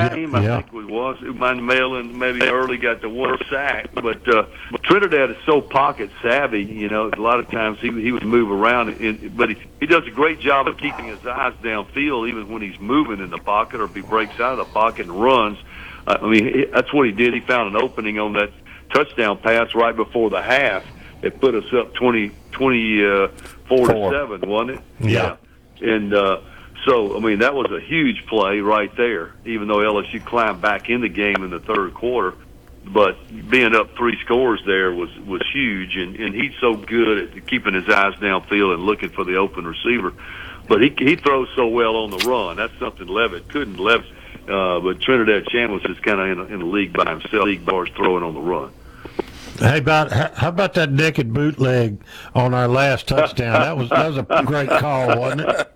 game, I think it was. Maryland maybe early got the one sack, but Trinidad is so pocket savvy. You know, a lot of times he would move around, but he does a great job of keeping his eyes downfield, even when he's moving in the pocket or if he breaks out of the pocket and runs. I mean, that's what he did. He found an opening on that touchdown pass right before the half. It put us up 24-7, wasn't it? Yeah. And so, I mean, that was a huge play right there, even though LSU climbed back in the game in the third quarter. But being up 3 scores there was huge, and he's so good at keeping his eyes downfield and looking for the open receiver. But he throws so well on the run. That's something Levitt couldn't. But Trinidad Chambliss is kind of in the league by himself. League bars throwing on the run. Hey, how about that naked bootleg on our last touchdown? That was a great call, wasn't it?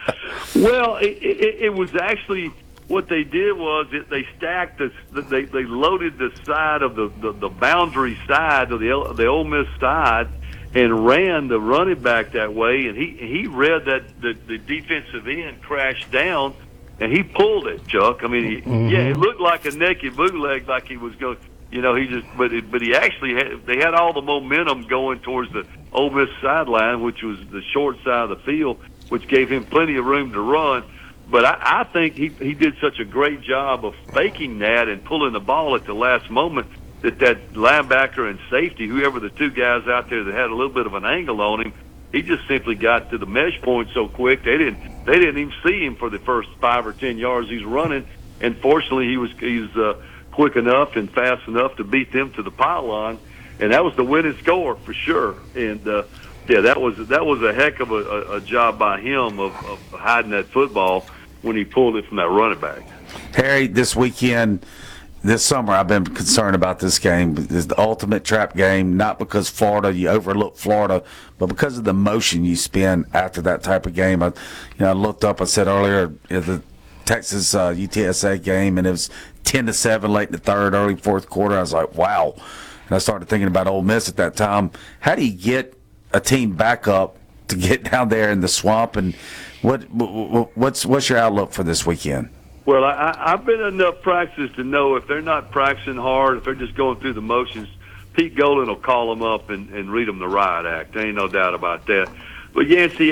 Well, it was actually what they did was they stacked they loaded the side of the boundary side of the Ole Miss side and ran the running back that way, and he read that the defensive end crashed down. And he pulled it, Chuck. I mean, it looked like a naked bootleg, like he was going. You know, but he actually they had all the momentum going towards the Ole Miss sideline, which was the short side of the field, which gave him plenty of room to run. But I think he did such a great job of faking that and pulling the ball at the last moment that linebacker and safety, whoever the two guys out there that had a little bit of an angle on him, he just simply got to the mesh point so quick they didn't even see him for the first 5 or 10 yards he's running. And fortunately, he's quick enough and fast enough to beat them to the pylon, and that was the winning score for sure. And that was a heck of a job by him of hiding that football when he pulled it from that running back. Harry, this summer, I've been concerned about this game. It's the ultimate trap game, not because you overlook Florida, but because of the motion you spend after that type of game. I looked up, I said earlier, the Texas UTSA game, and it was 10-7 late in the third, early fourth quarter. I was like, wow. And I started thinking about Ole Miss at that time. How do you get a team back up to get down there in the swamp? And what's your outlook for this weekend? Well, I've been enough practice to know if they're not practicing hard, if they're just going through the motions, Pete Golan will call them up and read them the riot act. There ain't no doubt about that. But, Yancey,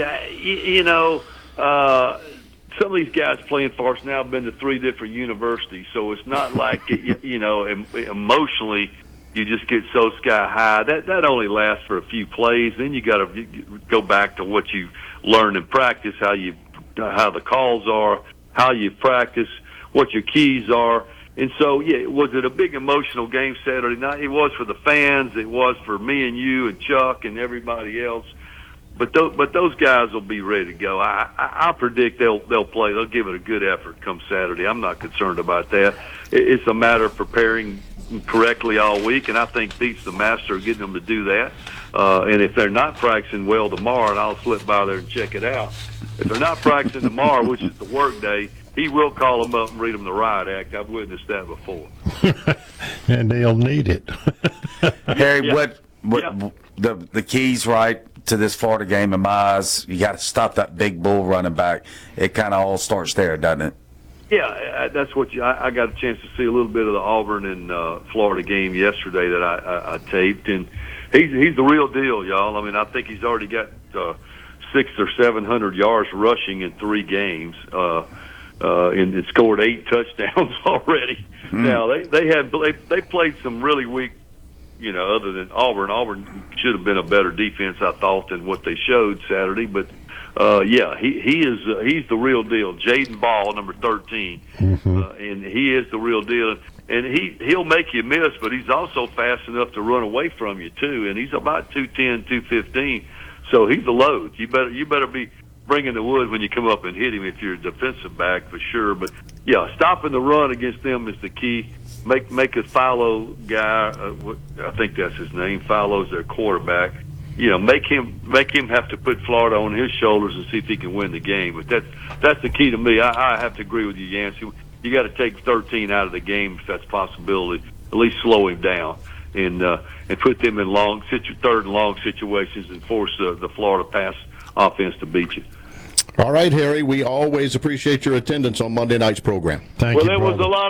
some of these guys playing for us now have been to 3 different universities, so it's not like, emotionally you just get so sky high. That only lasts for a few plays. Then you got to go back to what you learned in practice, how the calls are, how you practice, what your keys are. And so, was it a big emotional game Saturday night? It was for the fans. It was for me and you and Chuck and everybody else. But those guys will be ready to go. I predict they'll play. They'll give it a good effort come Saturday. I'm not concerned about that. It's a matter of preparing correctly all week, and I think Pete's the master of getting them to do that. And if they're not practicing well tomorrow, and I'll slip by there and check it out, if they're not practicing tomorrow, which is the work day, he will call them up and read them the riot act. I've witnessed that before. And they'll need it. Harry, what the keys, right, to this Florida game in my eyes, you got to stop that big bull running back. It kind of all starts there, doesn't it? Yeah, that's what I got a chance to see a little bit of the Auburn and Florida game yesterday that I taped, and he's the real deal, y'all. I mean, I think he's already got 600 or 700 yards rushing in 3 games, and scored 8 touchdowns already. Now they played some really weak. Other than Auburn should have been a better defense, I thought, than what they showed Saturday. But he's the real deal. Jaden Ball, number 13, and he is the real deal. And he'll make you miss, but he's also fast enough to run away from you too. And he's about 210, 215, so he's a load. You better be bringing the wood when you come up and hit him if you're a defensive back for sure. But stopping the run against them is the key. Make a Philo guy. I think that's his name. Philo's their quarterback. Make him have to put Florida on his shoulders and see if he can win the game. But that's the key to me. I have to agree with you, Yancey. You got to take 13 out of the game if that's a possibility. At least slow him down and put them in third and long situations and force the Florida pass offense to beat you. All right, Harry. We always appreciate your attendance on Monday night's program. Thank you, there was a lot